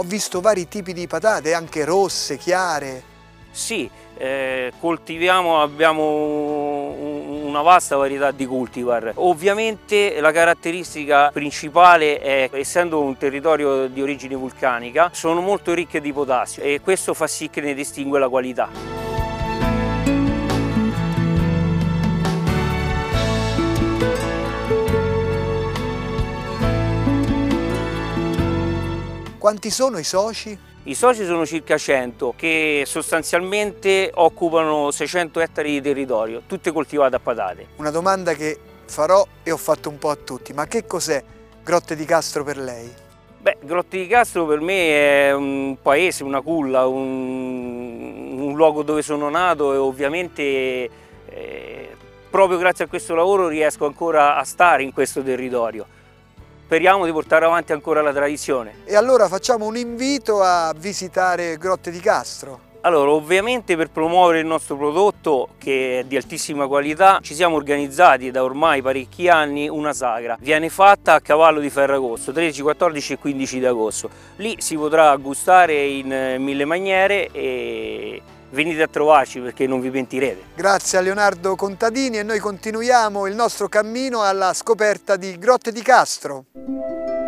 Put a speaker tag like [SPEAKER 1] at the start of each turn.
[SPEAKER 1] visto vari tipi di patate, anche rosse, chiare.
[SPEAKER 2] Sì, coltiviamo, abbiamo una vasta varietà di cultivar. Ovviamente la caratteristica principale è, essendo un territorio di origine vulcanica, sono molto ricche di potassio e questo fa sì che ne distingue la qualità.
[SPEAKER 1] Quanti sono i soci?
[SPEAKER 2] I soci sono circa 100 che sostanzialmente occupano 600 ettari di territorio, tutte coltivate a patate.
[SPEAKER 1] Una domanda che farò e ho fatto un po' a tutti, ma che cos'è Grotte di Castro per lei?
[SPEAKER 2] Beh, Grotte di Castro per me è un paese, una culla, un luogo dove sono nato e ovviamente proprio grazie a questo lavoro riesco ancora a stare in questo territorio. Speriamo di portare avanti ancora la tradizione.
[SPEAKER 1] E allora facciamo un invito a visitare Grotte di Castro.
[SPEAKER 2] Allora, ovviamente per promuovere il nostro prodotto, che è di altissima qualità, ci siamo organizzati da ormai parecchi anni una sagra. Viene fatta a cavallo di Ferragosto, 13, 14 e 15 di agosto. Lì si potrà gustare in mille maniere e venite a trovarci perché non vi pentirete.
[SPEAKER 1] Grazie a Leonardo Contadini e noi continuiamo il nostro cammino alla scoperta di Grotte di Castro.